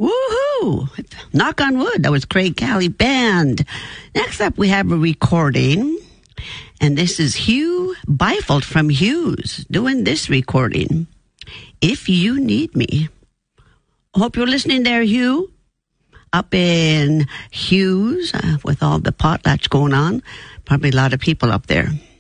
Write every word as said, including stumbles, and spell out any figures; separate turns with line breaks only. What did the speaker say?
Woohoo! Knock on wood. That was Craig Calley Band. Next up, we have a recording. And this is Hugh Byfeld from Hughes doing this recording. If You Need Me. Hope you're listening there, Hugh. Up in Hughes uh, with all the potlatch going on. Probably a lot of people up there.